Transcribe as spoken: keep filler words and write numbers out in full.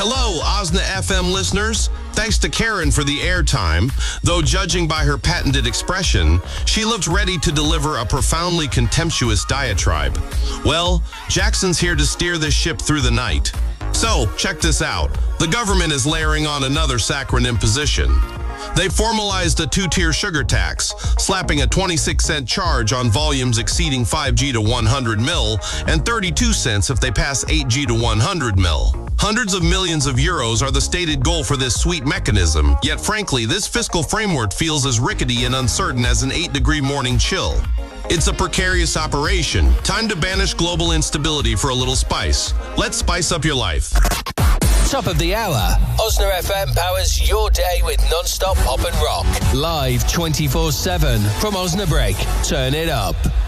Hello, Osna F M listeners. Thanks to Karen for the airtime. Though judging by her patented expression, she looked ready to deliver a profoundly contemptuous diatribe. Well, Jackson's here to steer this ship through the night. So, check this out. The government is layering on another saccharine imposition. They formalized a two-tier sugar tax, slapping a twenty-six cent charge on volumes exceeding five G to one hundred mil and thirty-two cents if they pass eight G to one hundred mil. Hundreds of millions of euros are the stated goal for this sweet mechanism, yet frankly, this fiscal framework feels as rickety and uncertain as an eight-degree morning chill. It's a precarious operation. Time to banish global instability for a little spice. Let's spice up your life. Top of the hour. Osna F M powers your day with non-stop pop and rock. Live twenty-four seven from Osnabrück. Turn it up.